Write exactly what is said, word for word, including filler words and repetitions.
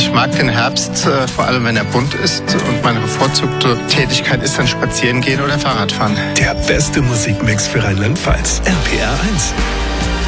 Ich mag den Herbst, äh, vor allem wenn er bunt ist. Und meine bevorzugte Tätigkeit ist dann spazieren gehen oder Fahrradfahren. Der beste Musikmix für Rheinland-Pfalz. R P R eins.